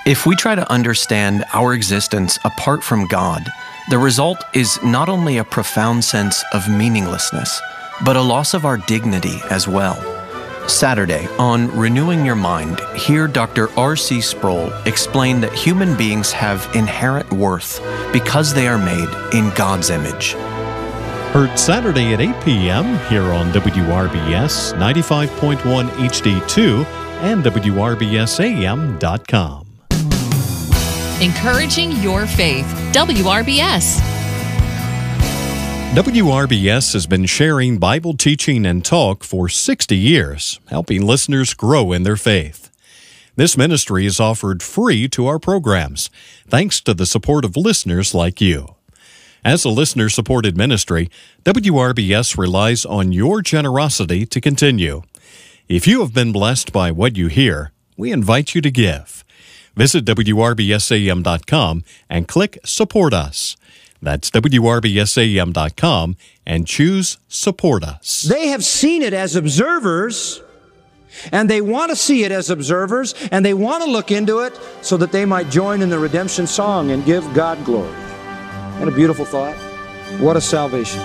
If we try to understand our existence apart from God, the result is not only a profound sense of meaninglessness, but a loss of our dignity as well. Saturday, on Renewing Your Mind, hear Dr. R.C. Sproul explain that human beings have inherent worth because they are made in God's image. Heard Saturday at 8 p.m. here on WRBS 95.1 HD2 and WRBSAM.com. Encouraging your faith. WRBS. WRBS has been sharing Bible teaching and talk for 60 years, helping listeners grow in their faith. This ministry is offered free to our programs, thanks to the support of listeners like you. As a listener-supported ministry, WRBS relies on your generosity to continue. If you have been blessed by what you hear, we invite you to give. Visit WRBSAM.com and click Support Us. That's WRBSAM.com and choose Support Us. They have seen it as observers, and they want to see it as observers, and they want to look into it so that they might join in the redemption song and give God glory. Isn't a beautiful thought? What a salvation.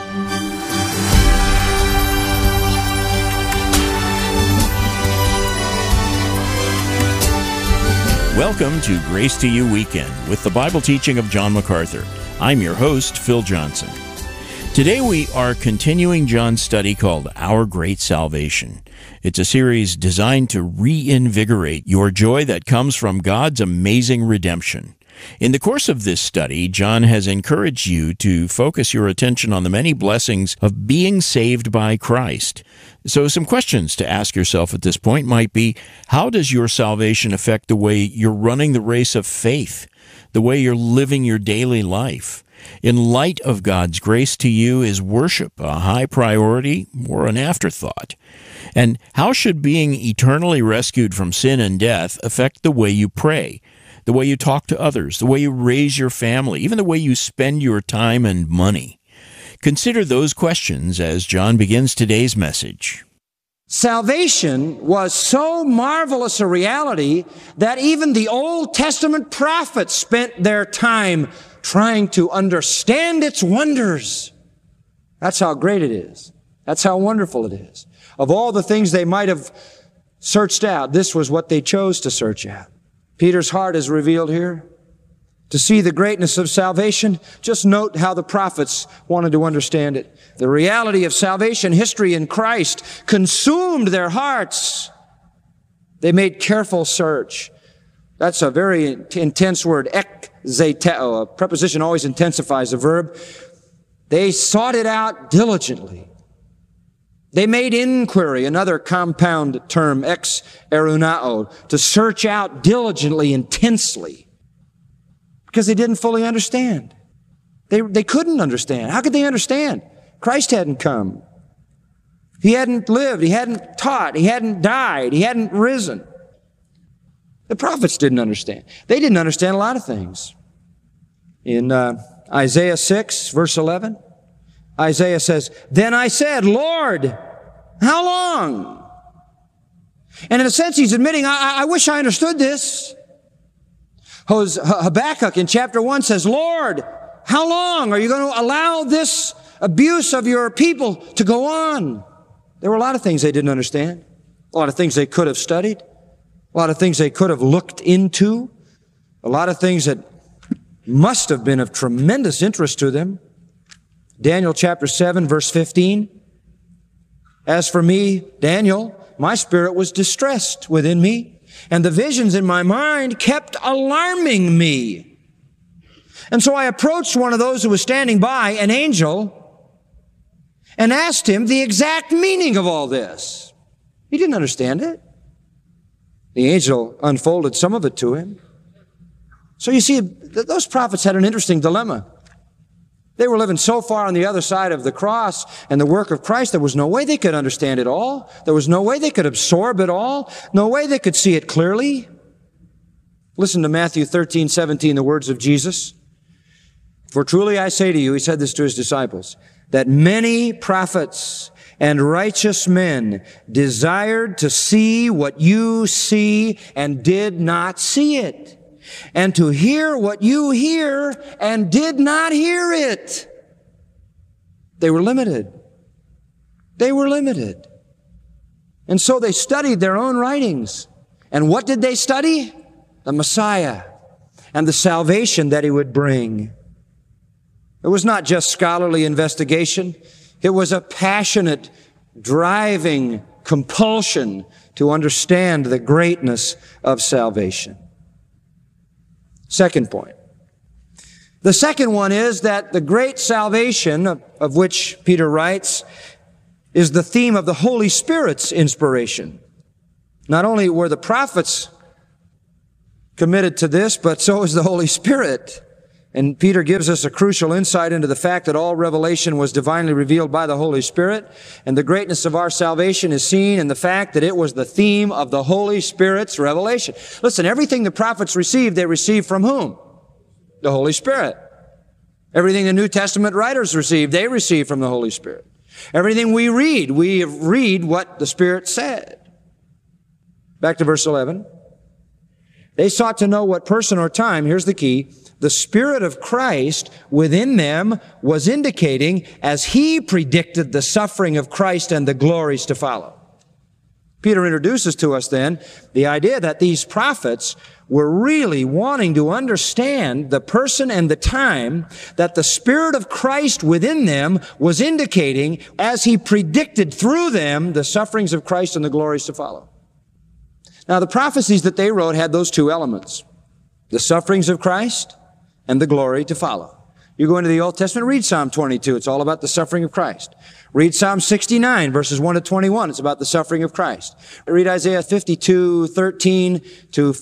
Welcome to Grace to You Weekend with the Bible teaching of John MacArthur. I'm your host, Phil Johnson. Today we are continuing John's study called Our Great Salvation. It's a series designed to reinvigorate your joy that comes from God's amazing redemption. In the course of this study, John has encouraged you to focus your attention on the many blessings of being saved by Christ. So some questions to ask yourself at this point might be, how does your salvation affect the way you're running the race of faith, the way you're living your daily life? In light of God's grace to you, is worship a high priority or an afterthought? And how should being eternally rescued from sin and death affect the way you pray, the way you talk to others, the way you raise your family, even the way you spend your time and money? Consider those questions as John begins today's message. Salvation was so marvelous a reality that even the Old Testament prophets spent their time trying to understand its wonders. That's how great it is. That's how wonderful it is. Of all the things they might have searched out, this was what they chose to search out. Peter's heart is revealed here. To see the greatness of salvation, just note how the prophets wanted to understand it. The reality of salvation history in Christ consumed their hearts. They made careful search. That's a very intense word, ekzeteo. A preposition always intensifies a verb. They sought it out diligently. They made inquiry, another compound term, ex erunao, to search out diligently, intensely, because they didn't fully understand. They couldn't understand. How could they understand? Christ hadn't come. He hadn't lived. He hadn't taught. He hadn't died. He hadn't risen. The prophets didn't understand. They didn't understand a lot of things. In Isaiah 6, verse 11, Isaiah says, "Then I said, Lord, how long?" And in a sense, he's admitting, I wish I understood this. Habakkuk in chapter 1 says, "Lord, how long are you going to allow this abuse of your people to go on?" There were a lot of things they didn't understand, a lot of things they could have studied, a lot of things they could have looked into, a lot of things that must have been of tremendous interest to them. Daniel chapter 7, verse 15. "As for me, Daniel, my spirit was distressed within me, and the visions in my mind kept alarming me. And so I approached one of those who was standing by, an angel, and asked him the exact meaning of all this." He didn't understand it. The angel unfolded some of it to him. So you see, those prophets had an interesting dilemma. They were living so far on the other side of the cross and the work of Christ, there was no way they could understand it all. There was no way they could absorb it all. No way they could see it clearly. Listen to Matthew 13:17, the words of Jesus. "For truly I say to you," he said this to his disciples, "that many prophets and righteous men desired to see what you see and did not see it, and to hear what you hear and did not hear it. They were limited. They were limited. And so they studied their own writings. And what did they study? The Messiah and the salvation that He would bring. It was not just scholarly investigation. It was a passionate, driving compulsion to understand the greatness of salvation. Second point. The second one is that the great salvation, of which Peter writes, is the theme of the Holy Spirit's inspiration. Not only were the prophets committed to this, but so is the Holy Spirit. And Peter gives us a crucial insight into the fact that all revelation was divinely revealed by the Holy Spirit. And the greatness of our salvation is seen in the fact that it was the theme of the Holy Spirit's revelation. Listen, everything the prophets received, they received from whom? The Holy Spirit. Everything the New Testament writers received, they received from the Holy Spirit. Everything we read what the Spirit said. Back to verse 11. They sought to know what person or time, here's the key, the Spirit of Christ within them was indicating as He predicted the suffering of Christ and the glories to follow. Peter introduces to us then the idea that these prophets were really wanting to understand the person and the time that the Spirit of Christ within them was indicating as He predicted through them the sufferings of Christ and the glories to follow. Now, the prophecies that they wrote had those two elements, the sufferings of Christ and the glory to follow. You go into the Old Testament, read Psalm 22. It's all about the suffering of Christ. Read Psalm 69, verses 1 to 21. It's about the suffering of Christ. Read Isaiah 52:13 to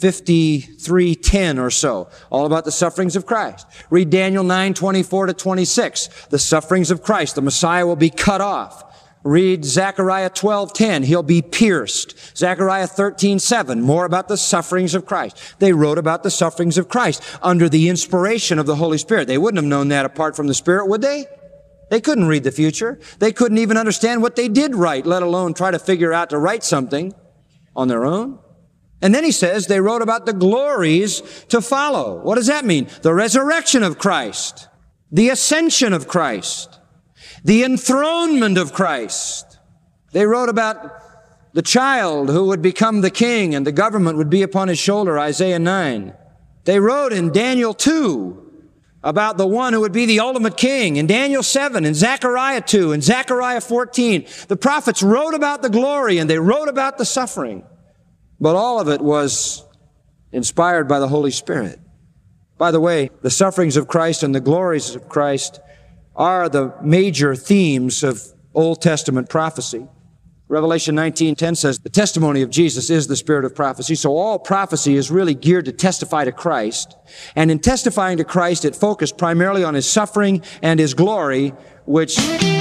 53:10 or so. All about the sufferings of Christ. Read Daniel 9:24 to 26. The sufferings of Christ. The Messiah will be cut off. Read Zechariah 12:10. He'll be pierced. Zechariah 13:7. More about the sufferings of Christ. They wrote about the sufferings of Christ under the inspiration of the Holy Spirit. They wouldn't have known that apart from the Spirit, would they? They couldn't read the future. They couldn't even understand what they did write, let alone try to figure out to write something on their own. And then he says they wrote about the glories to follow. What does that mean? The resurrection of Christ, the ascension of Christ, the enthronement of Christ. They wrote about the child who would become the king and the government would be upon his shoulder, Isaiah 9. They wrote in Daniel 2 about the one who would be the ultimate king, in Daniel 7, in Zechariah 2, in Zechariah 14. The prophets wrote about the glory and they wrote about the suffering. But all of it was inspired by the Holy Spirit. By the way, the sufferings of Christ and the glories of Christ are the major themes of Old Testament prophecy. Revelation 19:10 says, the testimony of Jesus is the spirit of prophecy. So all prophecy is really geared to testify to Christ. And in testifying to Christ, it focused primarily on His suffering and His glory, which...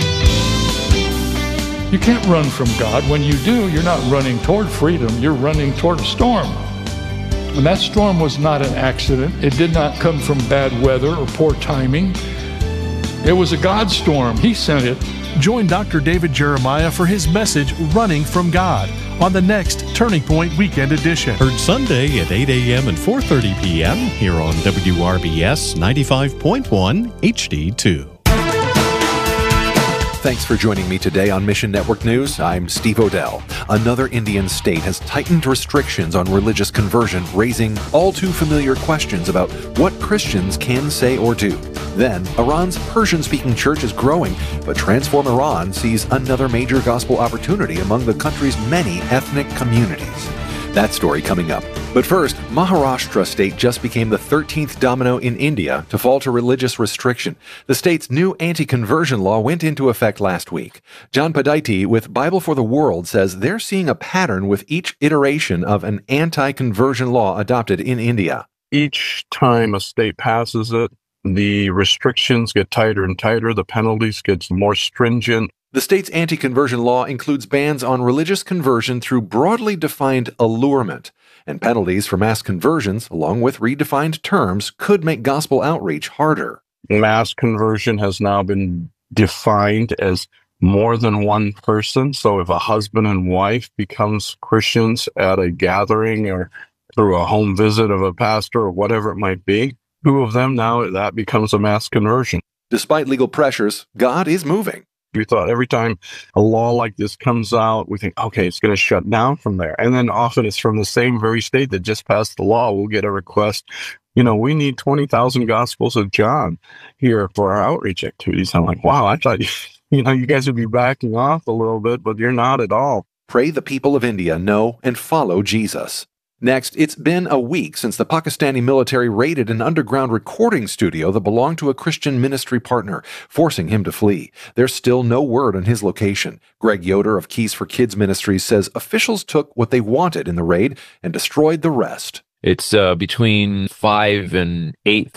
You can't run from God. When you do, you're not running toward freedom. You're running toward a storm. And that storm was not an accident. It did not come from bad weather or poor timing. It was a God storm. He sent it. Join Dr. David Jeremiah for his message, Running from God, on the next Turning Point Weekend Edition. Heard Sunday at 8 a.m. and 4:30 p.m. here on WRBS 95.1 HD2. Thanks for joining me today on Mission Network News. I'm Steve Odell. Another Indian state has tightened restrictions on religious conversion, raising all too familiar questions about what Christians can say or do. Then, Iran's Persian-speaking church is growing, but Transform Iran sees another major gospel opportunity among the country's many ethnic communities. That story coming up. But first, Maharashtra state just became the 13th domino in India to fall to religious restriction. The state's new anti-conversion law went into effect last week. John Padaiti with Bible for the World says they're seeing a pattern with each iteration of an anti-conversion law adopted in India. Each time a state passes it, the restrictions get tighter and tighter, the penalties get more stringent. The state's anti-conversion law includes bans on religious conversion through broadly defined allurement, and penalties for mass conversions, along with redefined terms, could make gospel outreach harder. Mass conversion has now been defined as more than one person. So if a husband and wife becomes Christians at a gathering or through a home visit of a pastor or whatever it might be. 2 of them, now that becomes a mass conversion. Despite legal pressures, God is moving. We thought every time a law like this comes out, we think, okay, it's going to shut down from there. And then often it's from the same very state that just passed the law. We'll get a request, we need 20,000 Gospels of John here for our outreach activities. I'm like, wow, I thought, you guys would be backing off a little bit, but you're not at all. Pray the people of India know and follow Jesus. Next, it's been a week since the Pakistani military raided an underground recording studio that belonged to a Christian ministry partner, forcing him to flee. There's still no word on his location. Greg Yoder of Keys for Kids Ministries says officials took what they wanted in the raid and destroyed the rest. It's between $5,000 and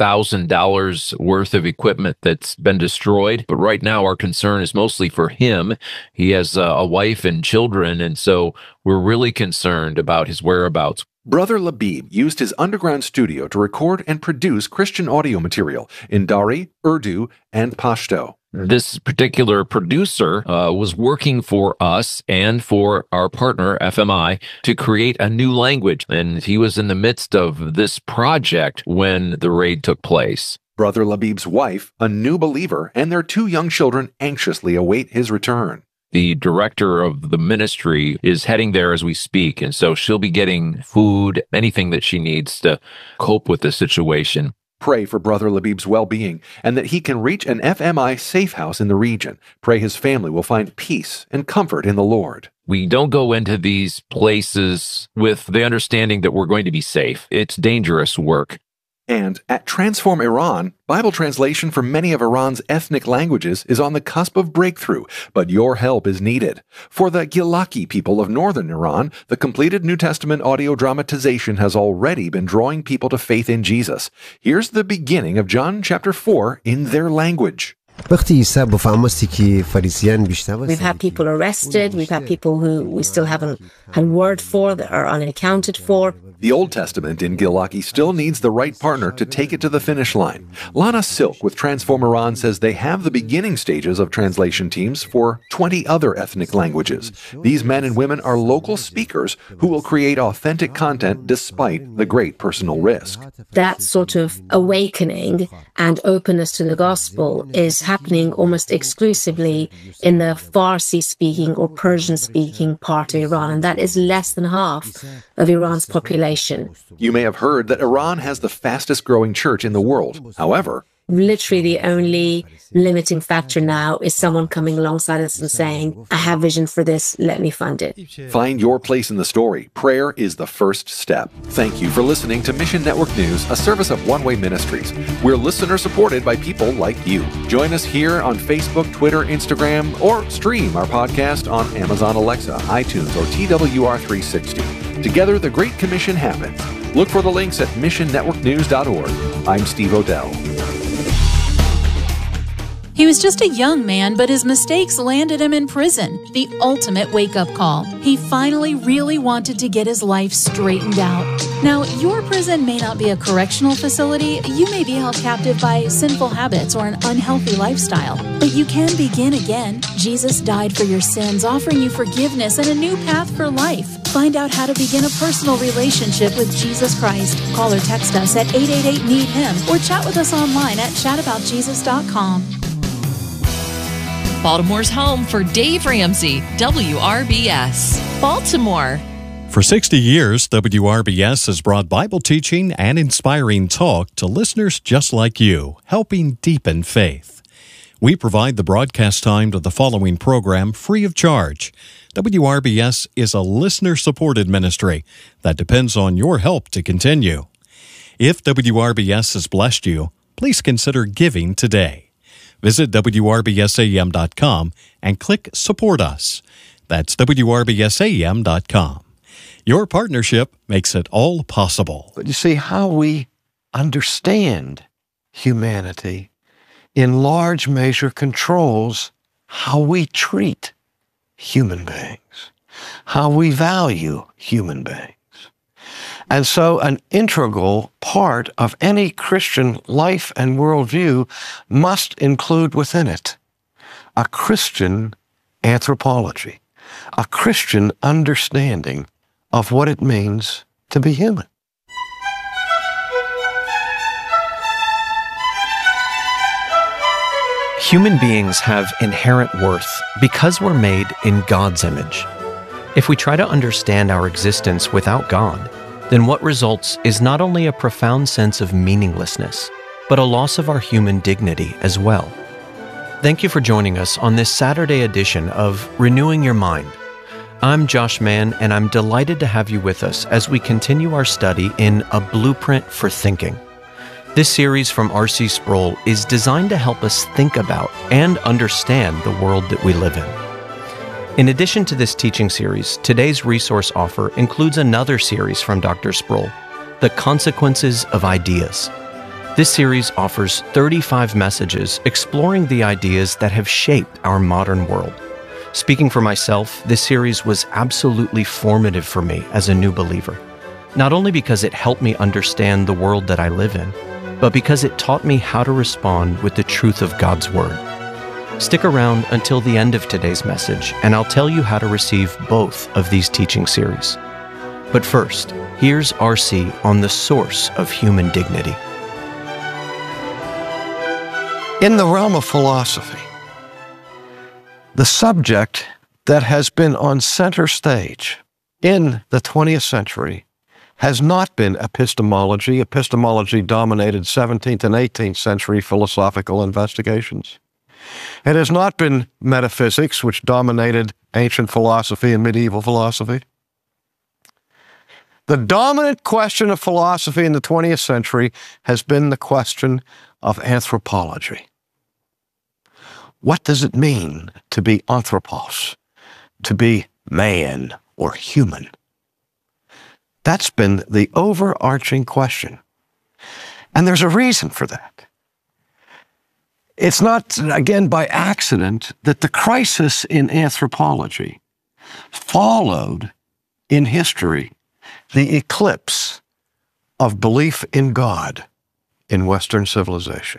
$8,000 worth of equipment that's been destroyed. But right now, our concern is mostly for him. He has a wife and children, and so we're really concerned about his whereabouts. Brother Labib used his underground studio to record and produce Christian audio material in Dari, Urdu, and Pashto. This particular producer was working for us and for our partner, FMI, to create a new language. And he was in the midst of this project when the raid took place. Brother Labib's wife, a new believer, and their 2 young children anxiously await his return. The director of the ministry is heading there as we speak, and so she'll be getting food, anything that she needs to cope with the situation. Pray for Brother Labib's well-being and that he can reach an FMI safe house in the region. Pray his family will find peace and comfort in the Lord. We don't go into these places with the understanding that we're going to be safe. It's dangerous work. And at Transform Iran, Bible translation for many of Iran's ethnic languages is on the cusp of breakthrough, but your help is needed. For the Gilaki people of northern Iran, the completed New Testament audio dramatization has already been drawing people to faith in Jesus. Here's the beginning of John chapter 4 in their language. We've had people arrested. We've had people who we still haven't had word for that are unaccounted for. The Old Testament in Gilaki still needs the right partner to take it to the finish line. Lana Silk with Transform Iran says they have the beginning stages of translation teams for 20 other ethnic languages. These men and women are local speakers who will create authentic content despite the great personal risk. That sort of awakening and openness to the gospel is happening almost exclusively in the Farsi-speaking or Persian-speaking part of Iran, and that is less than half of Iran's population. You may have heard that Iran has the fastest growing church in the world. However, literally the only limiting factor now is someone coming alongside us and saying, I have vision for this, let me fund it. Find your place in the story. Prayer is the first step. Thank you for listening to Mission Network News, a service of One Way Ministries. We're listener supported by people like you. Join us here on Facebook, Twitter, Instagram, or stream our podcast on Amazon Alexa, iTunes, or TWR360. Together, the Great Commission happens. Look for the links at missionnetworknews.org. I'm Steve Odell. He was just a young man, but his mistakes landed him in prison. The ultimate wake-up call. He finally really wanted to get his life straightened out. Now, your prison may not be a correctional facility. You may be held captive by sinful habits or an unhealthy lifestyle. But you can begin again. Jesus died for your sins, offering you forgiveness and a new path for life. Find out how to begin a personal relationship with Jesus Christ. Call or text us at 888-NEED-HIM or chat with us online at chataboutjesus.com. Baltimore's home for Dave Ramsey, WRBS. Baltimore. For 60 years, WRBS has brought Bible teaching and inspiring talk to listeners just like you, helping deepen faith. We provide the broadcast time to the following program free of charge. WRBS is a listener-supported ministry that depends on your help to continue. If WRBS has blessed you, please consider giving today. Visit WRBSAM.com and click Support Us. That's WRBSAM.com. Your partnership makes it all possible. But you see, how we understand humanity in large measure controls how we treat human beings, how we value human beings. And so an integral part of any Christian life and worldview must include within it a Christian anthropology, a Christian understanding of what it means to be human. Human beings have inherent worth because we're made in God's image. If we try to understand our existence without God, then what results is not only a profound sense of meaninglessness, but a loss of our human dignity as well. Thank you for joining us on this Saturday edition of Renewing Your Mind. I'm Josh Mann, and I'm delighted to have you with us as we continue our study in A Blueprint for Thinking. This series from R.C. Sproul is designed to help us think about and understand the world that we live in. In addition to this teaching series, today's resource offer includes another series from Dr. Sproul, The Consequences of Ideas. This series offers 35 messages exploring the ideas that have shaped our modern world. Speaking for myself, this series was absolutely formative for me as a new believer, not only because it helped me understand the world that I live in, but because it taught me how to respond with the truth of God's Word. Stick around until the end of today's message, and I'll tell you how to receive both of these teaching series. But first, here's R.C. on the source of human dignity. In the realm of philosophy, the subject that has been on center stage in the 20th century has not been epistemology. Epistemology dominated 17th and 18th century philosophical investigations. It has not been metaphysics, which dominated ancient philosophy and medieval philosophy. The dominant question of philosophy in the 20th century has been the question of anthropology. What does it mean to be anthropos, to be man or human? That's been the overarching question. And there's a reason for that. It's not, again, by accident that the crisis in anthropology followed in history the eclipse of belief in God in Western civilization.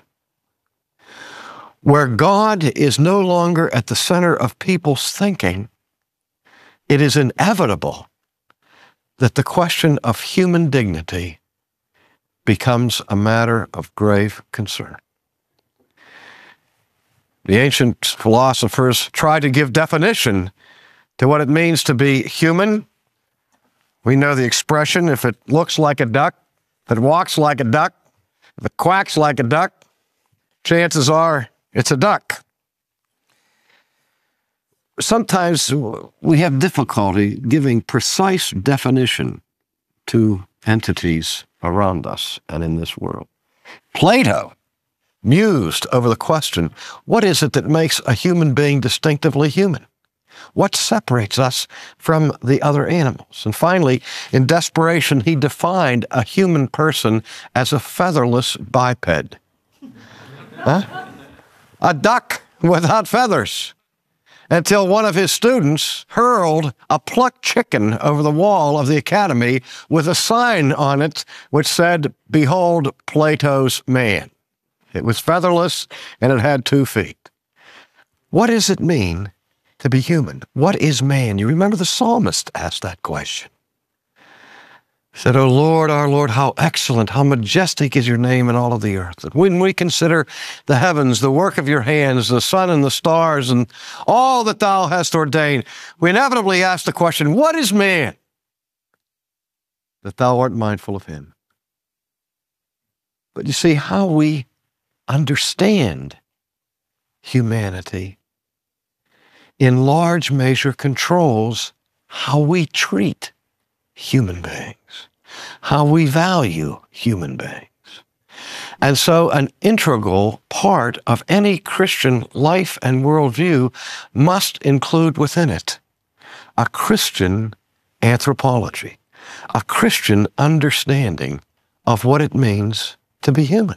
Where God is no longer at the center of people's thinking, it is inevitable that the question of human dignity becomes a matter of grave concern. The ancient philosophers tried to give definition to what it means to be human. We know the expression, if it looks like a duck, if it walks like a duck, if it quacks like a duck, chances are it's a duck. Sometimes we have difficulty giving precise definition to entities around us and in this world. Plato mused over the question, what is it that makes a human being distinctively human? What separates us from the other animals? And finally, in desperation, he defined a human person as a featherless biped. Huh? A duck without feathers. Until one of his students hurled a plucked chicken over the wall of the academy with a sign on it which said, "Behold Plato's man." It was featherless and it had 2 feet. What does it mean to be human? What is man? You remember the psalmist asked that question. He said, "O Lord, our Lord, how excellent, how majestic is your name in all of the earth. And when we consider the heavens, the work of your hands, the sun and the stars, and all that thou hast ordained, we inevitably ask the question, what is man that thou art mindful of him?" But you see, how we understand humanity in large measure controls how we treat human beings, how we value human beings. And so an integral part of any Christian life and worldview must include within it a Christian anthropology, a Christian understanding of what it means to be human.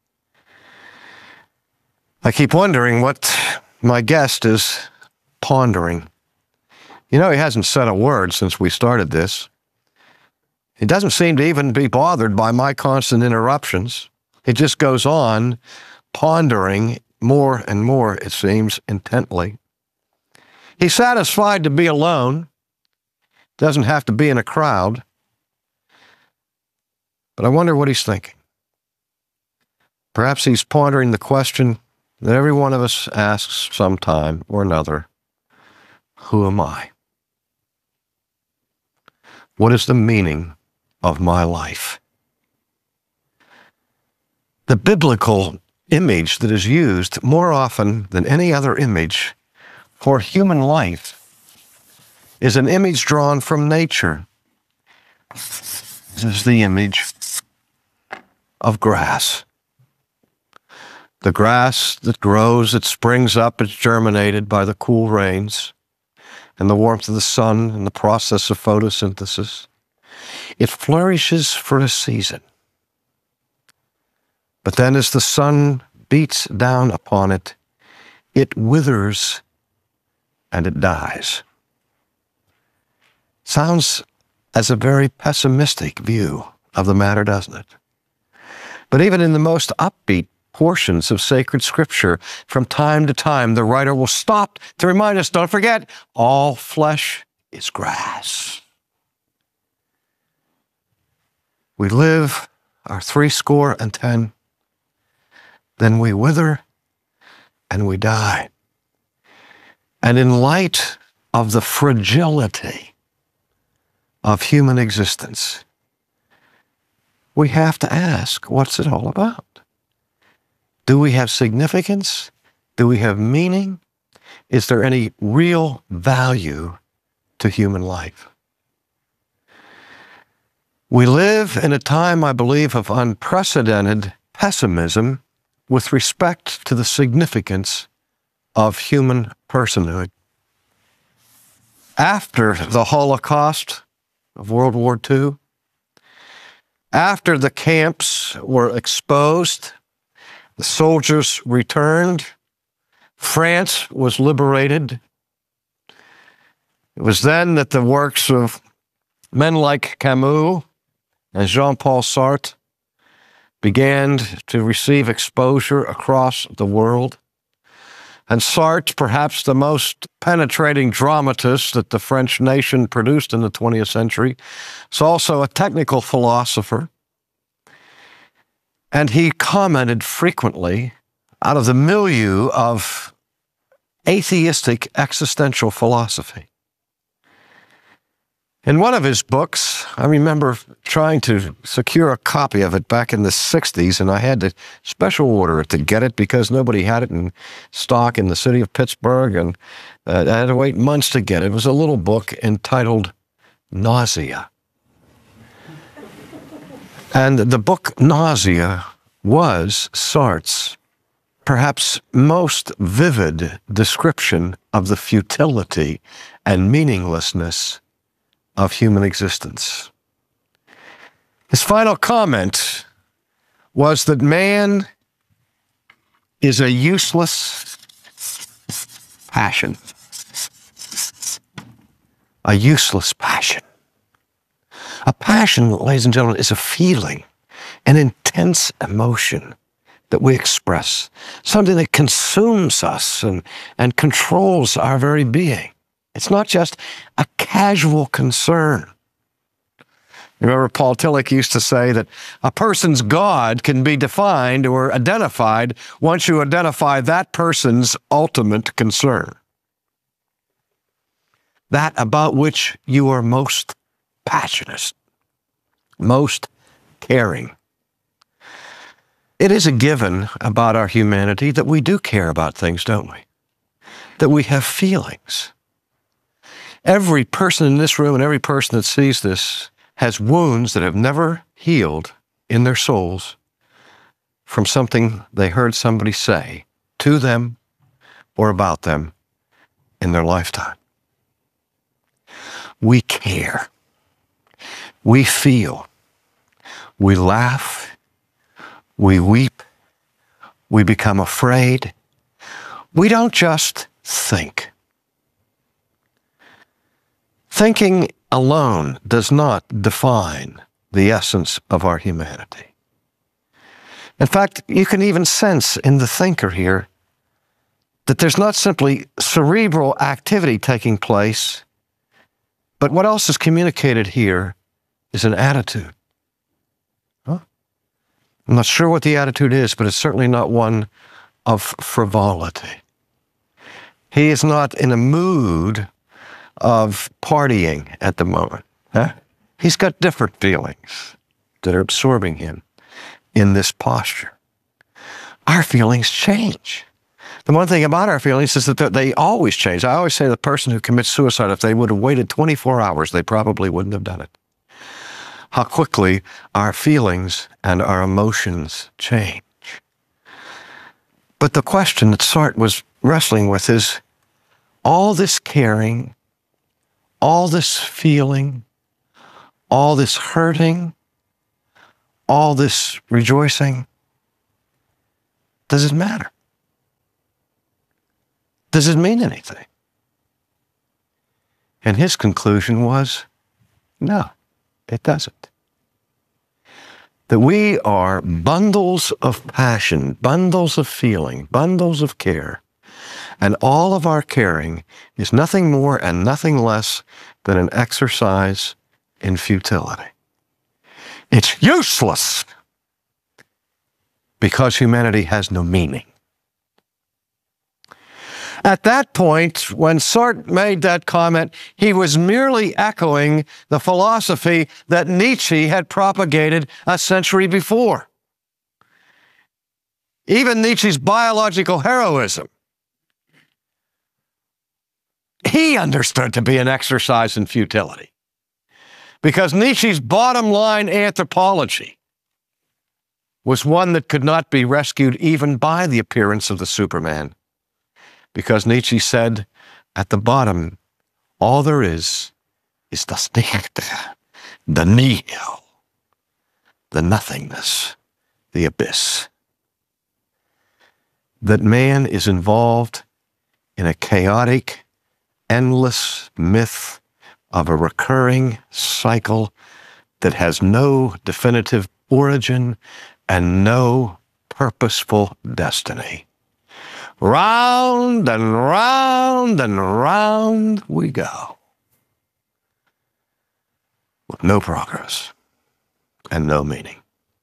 I keep wondering what my guest is pondering. You know, he hasn't said a word since we started this. He doesn't seem to even be bothered by my constant interruptions. He just goes on pondering more and more, it seems, intently. He's satisfied to be alone, doesn't have to be in a crowd. But I wonder what he's thinking. Perhaps he's pondering the question, that every one of us asks sometime or another, who am I? What is the meaning of my life? The biblical image that is used more often than any other image for human life is an image drawn from nature. This is the image of grass. The grass that grows, it springs up, it's germinated by the cool rains and the warmth of the sun and the process of photosynthesis. It flourishes for a season. But then as the sun beats down upon it, it withers and it dies. Sounds as a very pessimistic view of the matter, doesn't it? But even in the most upbeat portions of sacred scripture, from time to time, the writer will stop to remind us, don't forget, all flesh is grass. We live our 70, then we wither and we die. And in light of the fragility of human existence, we have to ask, what's it all about? Do we have significance? Do we have meaning? Is there any real value to human life? We live in a time, I believe, of unprecedented pessimism with respect to the significance of human personhood. After the Holocaust of World War II, after the camps were exposed, the soldiers returned, France was liberated. It was then that the works of men like Camus and Jean-Paul Sartre began to receive exposure across the world. And Sartre, perhaps the most penetrating dramatist that the French nation produced in the 20th century, is also a technical philosopher. And he commented frequently out of the milieu of atheistic existential philosophy. In one of his books, I remember trying to secure a copy of it back in the 60s, and I had to special order it to get it because nobody had it in stock in the city of Pittsburgh, and I had to wait months to get it. It was a little book entitled Nausea. And the book Nausea was Sartre's perhaps most vivid description of the futility and meaninglessness of human existence. His final comment was that man is a useless passion. A useless passion. A passion, ladies and gentlemen, is a feeling, an intense emotion that we express, something that consumes us and controls our very being. It's not just a casual concern. Remember, Paul Tillich used to say that a person's God can be defined or identified once you identify that person's ultimate concern. That about which you are most passionate, most caring. It is a given about our humanity that we do care about things, don't we? That we have feelings. Every person in this room and every person that sees this has wounds that have never healed in their souls from something they heard somebody say to them or about them in their lifetime. We care. We feel. We laugh. We weep. We become afraid. We don't just think. Thinking alone does not define the essence of our humanity. In fact, you can even sense in the thinker here that there's not simply cerebral activity taking place, but what else is communicated here is an attitude. Huh? I'm not sure what the attitude is, but it's certainly not one of frivolity. He is not in a mood of partying at the moment. He's got different feelings that are absorbing him in this posture. Our feelings change. The one thing about our feelings is that they always change. I always say the person who commits suicide, if they would have waited 24 hours, they probably wouldn't have done it. How quickly our feelings and our emotions change. But the question that Sartre was wrestling with is, all this caring, all this feeling, all this hurting, all this rejoicing, does it matter? Does it mean anything? And his conclusion was, no, it doesn't. That we are bundles of passion, bundles of feeling, bundles of care, and all of our caring is nothing more and nothing less than an exercise in futility. It's useless because humanity has no meaning. At that point, when Sartre made that comment, he was merely echoing the philosophy that Nietzsche had propagated a century before. Even Nietzsche's biological heroism, he understood to be an exercise in futility. Because Nietzsche's bottom line anthropology was one that could not be rescued even by the appearance of the Superman. Because Nietzsche said, at the bottom, all there is the Stichte, the nihil, the nothingness, the abyss. That man is involved in a chaotic, endless myth of a recurring cycle that has no definitive origin and no purposeful destiny. Round and round and round we go, with no progress and no meaning.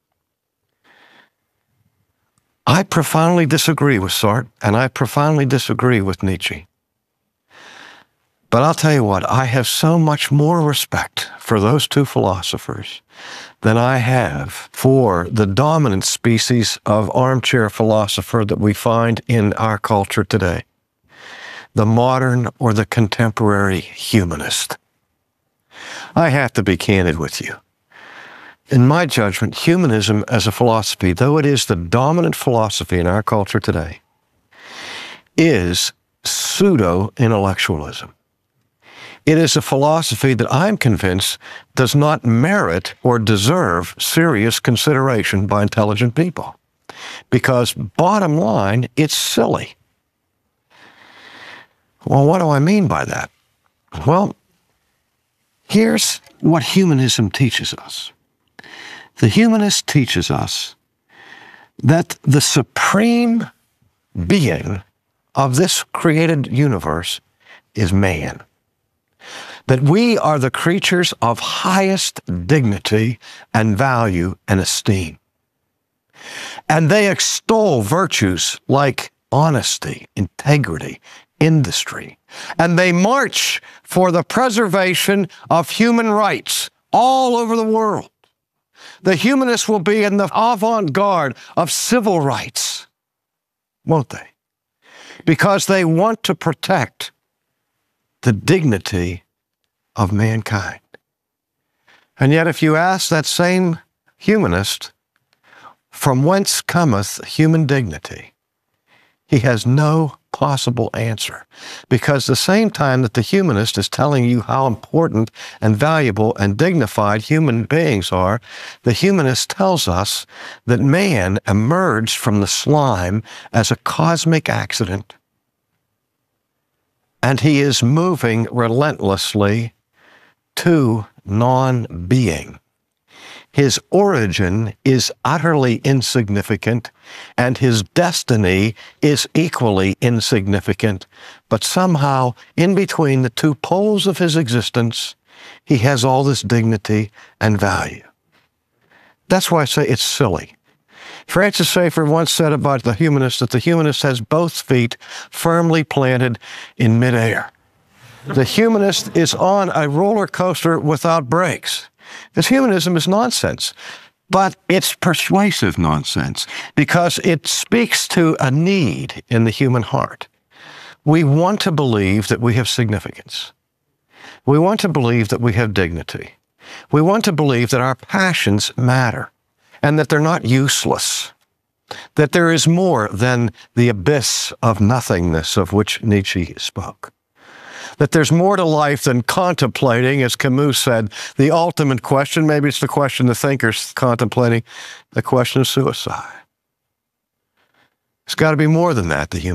I profoundly disagree with Sartre, and I profoundly disagree with Nietzsche. But I'll tell you what, I have so much more respect for those two philosophers than I have for the dominant species of armchair philosopher that we find in our culture today, the modern or the contemporary humanist. I have to be candid with you. In my judgment, humanism as a philosophy, though it is the dominant philosophy in our culture today, is pseudo-intellectualism. It is a philosophy that I'm convinced does not merit or deserve serious consideration by intelligent people. Because bottom line, it's silly. Well, what do I mean by that? Well, here's what humanism teaches us. The humanist teaches us that the supreme being of this created universe is man. That we are the creatures of highest dignity and value and esteem. And they extol virtues like honesty, integrity, industry. And they march for the preservation of human rights all over the world. The humanists will be in the avant-garde of civil rights, won't they? Because they want to protect the dignity of mankind. And yet if you ask that same humanist, from whence cometh human dignity, he has no possible answer. Because the same time that the humanist is telling you how important and valuable and dignified human beings are, the humanist tells us that man emerged from the slime as a cosmic accident, and he is moving relentlessly to non-being. His origin is utterly insignificant, and his destiny is equally insignificant. But somehow, in between the two poles of his existence, he has all this dignity and value. That's why I say it's silly. Francis Schaeffer once said about the humanist that the humanist has both feet firmly planted in midair. The humanist is on a roller coaster without brakes. This humanism is nonsense, but it's persuasive nonsense because it speaks to a need in the human heart. We want to believe that we have significance. We want to believe that we have dignity. We want to believe that our passions matter and that they're not useless, that there is more than the abyss of nothingness of which Nietzsche spoke, that there's more to life than contemplating, as Camus said, the ultimate question. Maybe it's the question the thinker's contemplating, the question of suicide. It's got to be more than that, the human